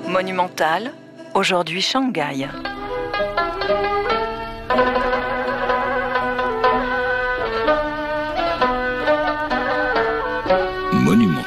Monumental, aujourd'hui Shanghai. Monumental.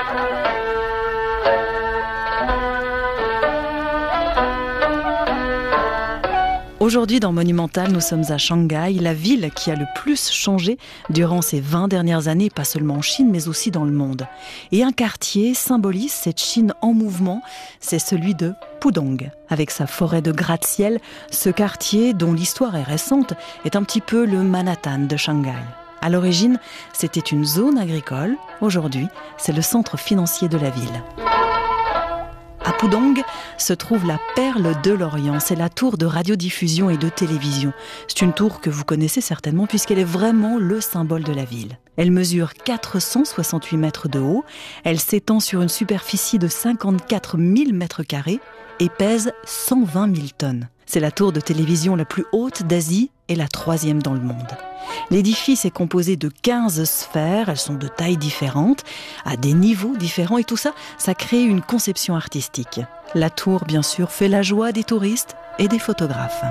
Aujourd'hui dans Monumental, nous sommes à Shanghai, la ville qui a le plus changé durant ces 20 dernières années, pas seulement en Chine mais aussi dans le monde. Et un quartier symbolise cette Chine en mouvement, c'est celui de Pudong. Avec sa forêt de gratte-ciel, ce quartier, dont l'histoire est récente, est un petit peu le Manhattan de Shanghai. À l'origine, c'était une zone agricole. Aujourd'hui, c'est le centre financier de la ville. À Pudong se trouve la Perle de l'Orient. C'est la tour de radiodiffusion et de télévision. C'est une tour que vous connaissez certainement puisqu'elle est vraiment le symbole de la ville. Elle mesure 468 mètres de haut. Elle s'étend sur une superficie de 54 000 mètres carrés et pèse 120 000 tonnes. C'est la tour de télévision la plus haute d'Asie et la 3e dans le monde. L'édifice est composé de 15 sphères, elles sont de tailles différentes, à des niveaux différents et tout ça, ça crée une conception artistique. La tour, bien sûr, fait la joie des touristes et des photographes.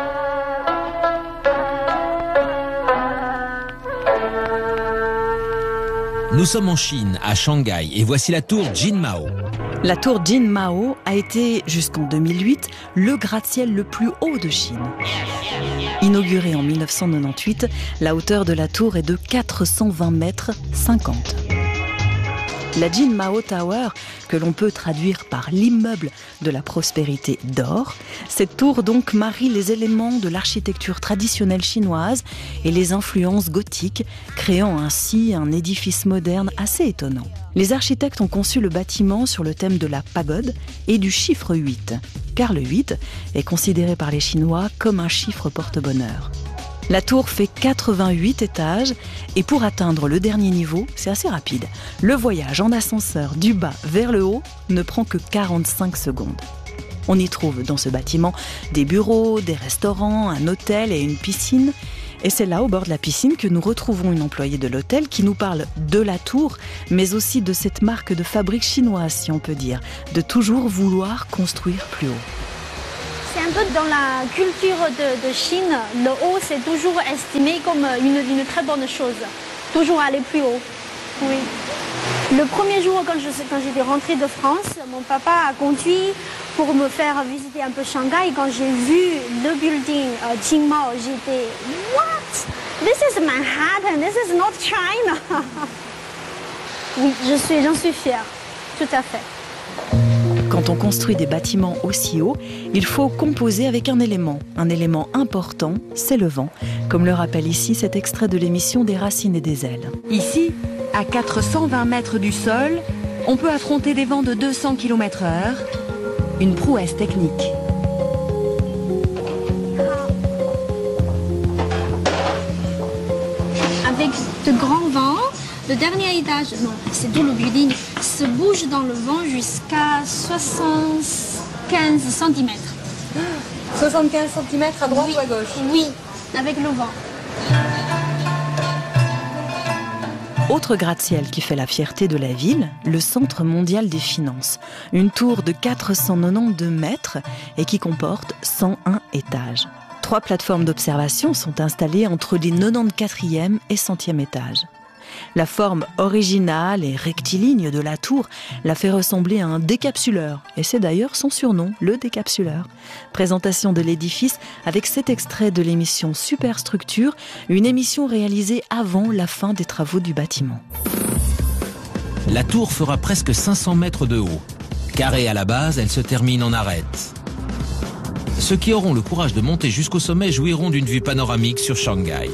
Nous sommes en Chine, à Shanghai, et voici la tour Jinmao. La tour Jinmao a été, jusqu'en 2008, le gratte-ciel le plus haut de Chine. Inaugurée en 1998, la hauteur de la tour est de 420 mètres 50. La Jinmao Tower, que l'on peut traduire par l'immeuble de la prospérité d'or, cette tour donc marie les éléments de l'architecture traditionnelle chinoise et les influences gothiques, créant ainsi un édifice moderne assez étonnant. Les architectes ont conçu le bâtiment sur le thème de la pagode et du chiffre 8, car le 8 est considéré par les Chinois comme un chiffre porte-bonheur. La tour fait 88 étages et pour atteindre le dernier niveau, c'est assez rapide. Le voyage en ascenseur du bas vers le haut ne prend que 45 secondes. On y trouve dans ce bâtiment des bureaux, des restaurants, un hôtel et une piscine. Et c'est là, au bord de la piscine, que nous retrouvons une employée de l'hôtel qui nous parle de la tour, mais aussi de cette marque de fabrique chinoise, si on peut dire, de toujours vouloir construire plus haut. C'est un peu dans la culture de Chine, le haut c'est toujours estimé comme une très bonne chose. Toujours aller plus haut. Oui. Le premier jour quand j'étais rentrée de France, mon papa a conduit pour me faire visiter un peu Shanghai. Quand j'ai vu le building Jinmao, j'étais « What? This is Manhattan, this is not China !» Oui, j'en suis fière, tout à fait. Quand on construit des bâtiments aussi hauts, il faut composer avec un élément important, c'est le vent, comme le rappelle ici cet extrait de l'émission Des racines et des ailes. Ici, à 420 mètres du sol, on peut affronter des vents de 200 km/h, une prouesse technique. Avec de grands vents, le dernier étage, non, c'est tout le building, se bouge dans le vent jusqu'à 75 cm. 75 cm à droite oui, ou à gauche? Oui, avec le vent. Autre gratte-ciel qui fait la fierté de la ville, le Centre mondial des finances. Une tour de 492 mètres et qui comporte 101 étages. 3 plateformes d'observation sont installées entre les 94e et 100e étages. La forme originale et rectiligne de la tour la fait ressembler à un décapsuleur. Et c'est d'ailleurs son surnom, le décapsuleur. Présentation de l'édifice avec cet extrait de l'émission Superstructure, une émission réalisée avant la fin des travaux du bâtiment. La tour fera presque 500 mètres de haut. Carrée à la base, elle se termine en arête. Ceux qui auront le courage de monter jusqu'au sommet jouiront d'une vue panoramique sur Shanghai.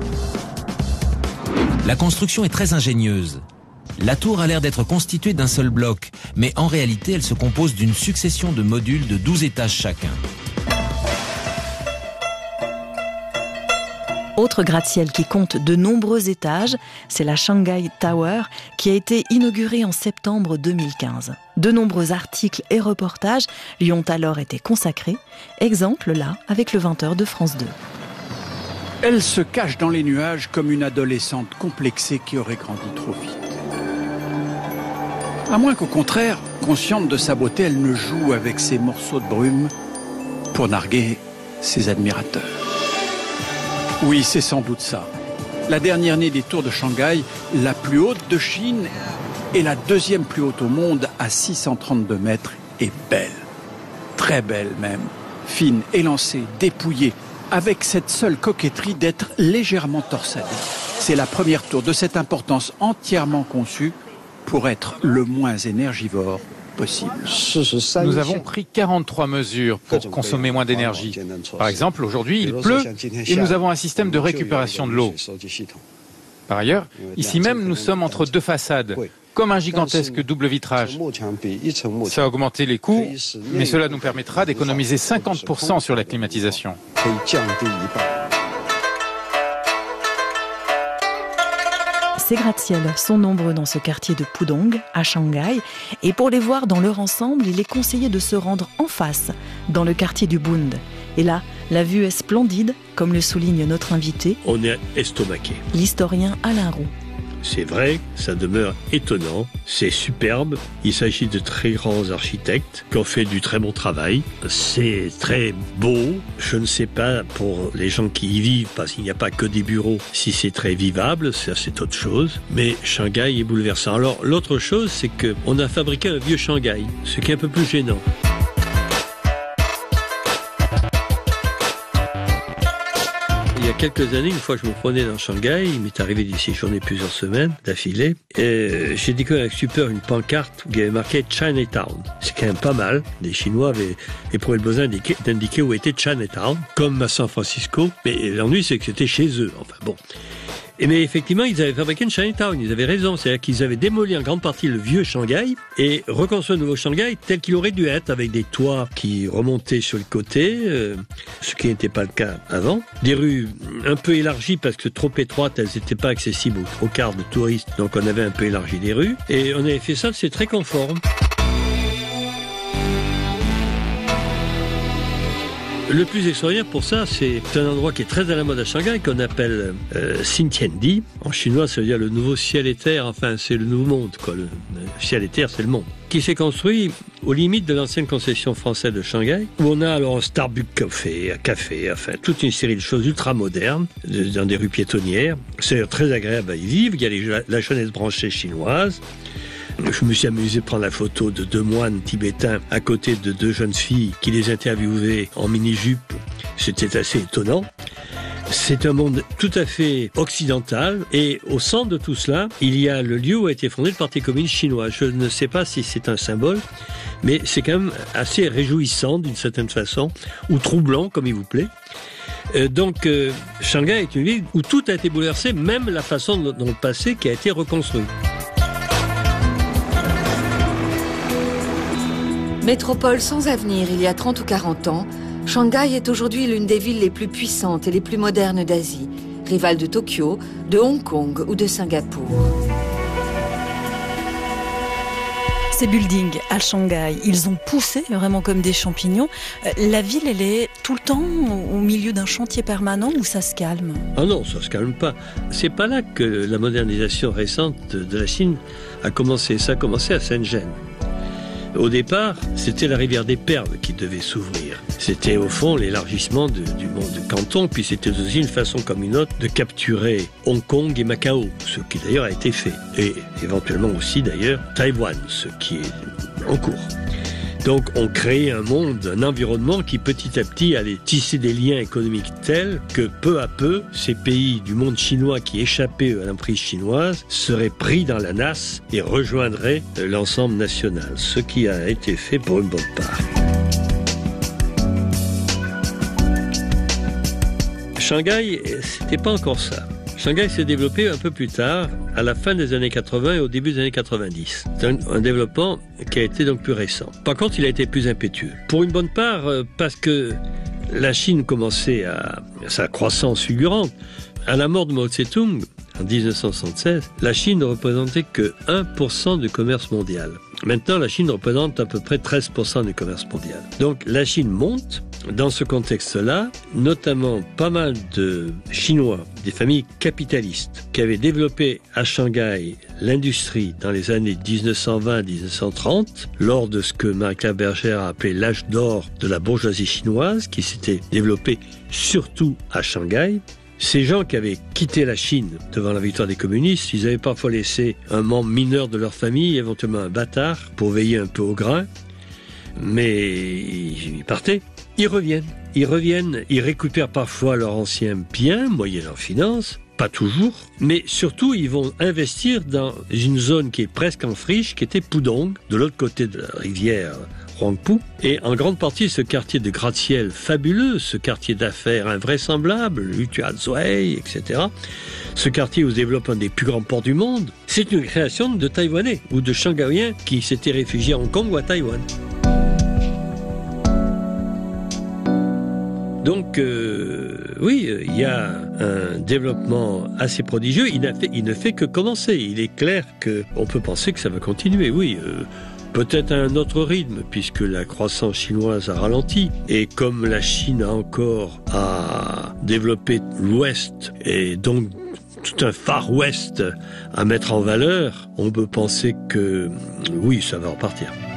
La construction est très ingénieuse. La tour a l'air d'être constituée d'un seul bloc, mais en réalité, elle se compose d'une succession de modules de 12 étages chacun. Autre gratte-ciel qui compte de nombreux étages, c'est la Shanghai Tower qui a été inaugurée en septembre 2015. De nombreux articles et reportages lui ont alors été consacrés. Exemple là, avec le 20h de France 2. Elle se cache dans les nuages comme une adolescente complexée qui aurait grandi trop vite. À moins qu'au contraire, consciente de sa beauté, elle ne joue avec ces morceaux de brume pour narguer ses admirateurs. Oui, c'est sans doute ça. La dernière née des tours de Shanghai, la plus haute de Chine et la deuxième plus haute au monde à 632 mètres, est belle. Très belle même. Fine, élancée, dépouillée, avec cette seule coquetterie d'être légèrement torsadée. C'est la première tour de cette importance entièrement conçue pour être le moins énergivore possible. Nous avons pris 43 mesures pour consommer moins d'énergie. Par exemple, aujourd'hui, il pleut et nous avons un système de récupération de l'eau. Par ailleurs, ici même, nous sommes entre deux façades, comme un gigantesque double vitrage. Ça a augmenté les coûts, mais cela nous permettra d'économiser 50% sur la climatisation. Ces gratte-ciels sont nombreux dans ce quartier de Pudong, à Shanghai. Et pour les voir dans leur ensemble, il est conseillé de se rendre en face, dans le quartier du Bund. Et là, la vue est splendide, comme le souligne notre invité. On est estomaqué. L'historien Alain Roux. C'est vrai, ça demeure étonnant, c'est superbe, il s'agit de très grands architectes qui ont fait du très bon travail, c'est très beau, je ne sais pas pour les gens qui y vivent, parce qu'il n'y a pas que des bureaux, si c'est très vivable, ça c'est autre chose, mais Shanghai est bouleversant. Alors l'autre chose, c'est qu'on a fabriqué un vieux Shanghai, ce qui est un peu plus gênant. Il y a quelques années, une fois que je me promenais dans Shanghai, il m'est arrivé d'y séjourner plusieurs semaines d'affilée, et j'ai découvert avec stupeur une pancarte où il y avait marqué Chinatown. C'est quand même pas mal. Les Chinois avaient éprouvé le besoin d'indiquer où était Chinatown, comme à San Francisco, mais l'ennui c'est que c'était chez eux. Enfin bon. Mais effectivement, ils avaient fabriqué une Chinatown, ils avaient raison, c'est-à-dire qu'ils avaient démoli en grande partie le vieux Shanghai et reconstruit un nouveau Shanghai tel qu'il aurait dû être, avec des toits qui remontaient sur le côté, ce qui n'était pas le cas avant. Des rues un peu élargies parce que trop étroites, elles n'étaient pas accessibles aux quarts de touristes, donc on avait un peu élargi les rues. Et on avait fait ça, c'est très conforme. Le plus extraordinaire pour ça, c'est un endroit qui est très à la mode à Shanghai, qu'on appelle Xintiandi. En chinois, ça veut dire le nouveau ciel et terre, enfin c'est le nouveau monde, quoi. Le ciel et terre, c'est le monde. Qui s'est construit aux limites de l'ancienne concession française de Shanghai, où on a alors un Starbucks café, enfin toute une série de choses ultra modernes, dans des rues piétonnières. C'est très agréable à y vivre, il y a la jeunesse branchée chinoise. Je me suis amusé à prendre la photo de deux moines tibétains à côté de deux jeunes filles qui les interviewaient en mini-jupe. C'était assez étonnant. C'est un monde tout à fait occidental et au centre de tout cela, il y a le lieu où a été fondé le Parti communiste chinois. Je ne sais pas si c'est un symbole, mais c'est quand même assez réjouissant d'une certaine façon, ou troublant comme il vous plaît. Donc Shanghai est une ville où tout a été bouleversé, même la façon dont le passé qui a été reconstruit. Métropole sans avenir il y a 30 ou 40 ans, Shanghai est aujourd'hui l'une des villes les plus puissantes et les plus modernes d'Asie, rivale de Tokyo, de Hong Kong ou de Singapour. Ces buildings à Shanghai, ils ont poussé vraiment comme des champignons. La ville, elle est tout le temps au milieu d'un chantier permanent où ça se calme? Ah non, ça se calme pas. C'est pas là que la modernisation récente de la Chine a commencé. Ça a commencé à Shenzhen. Au départ, c'était la rivière des Perles qui devait s'ouvrir. C'était au fond l'élargissement du monde de Canton, puis c'était aussi une façon comme une autre de capturer Hong Kong et Macao, ce qui d'ailleurs a été fait. Et éventuellement aussi d'ailleurs Taïwan, ce qui est en cours. Donc on crée un monde, un environnement qui petit à petit allait tisser des liens économiques tels que peu à peu, ces pays du monde chinois qui échappaient à l'emprise chinoise seraient pris dans la nasse et rejoindraient l'ensemble national, ce qui a été fait pour une bonne part. Shanghai, c'était pas encore ça. Shanghai s'est développé un peu plus tard, à la fin des années 80 et au début des années 90. C'est un développement qui a été donc plus récent. Par contre, il a été plus impétueux. Pour une bonne part, parce que la Chine commençait à sa croissance fulgurante. À la mort de Mao Tse-tung, en 1976, la Chine ne représentait que 1% du commerce mondial. Maintenant, la Chine représente à peu près 13% du commerce mondial. Donc la Chine monte. Dans ce contexte-là, notamment pas mal de Chinois, des familles capitalistes, qui avaient développé à Shanghai l'industrie dans les années 1920-1930, lors de ce que Marie-Claire Berger a appelé l'âge d'or de la bourgeoisie chinoise, qui s'était développé surtout à Shanghai. Ces gens qui avaient quitté la Chine devant la victoire des communistes, ils avaient parfois laissé un membre mineur de leur famille, éventuellement un bâtard, pour veiller un peu au grain, mais ils partaient. Ils reviennent, ils récupèrent parfois leurs anciens biens, moyennant finances, pas toujours, mais surtout ils vont investir dans une zone qui est presque en friche, qui était Pudong, de l'autre côté de la rivière Huangpu, et en grande partie ce quartier de gratte-ciel fabuleux, ce quartier d'affaires invraisemblable, Lutuan-Zhuai, etc., ce quartier où se développe un des plus grands ports du monde, c'est une création de Taïwanais ou de Shanghaïens qui s'étaient réfugiés à Hong Kong ou à Taïwan. Donc, oui, il y a un développement assez prodigieux. Il ne fait que commencer. Il est clair qu'on peut penser que ça va continuer, oui. Peut-être à un autre rythme, puisque la croissance chinoise a ralenti. Et comme la Chine a encore à développer l'Ouest, et donc tout un Far West à mettre en valeur, on peut penser que, oui, ça va repartir.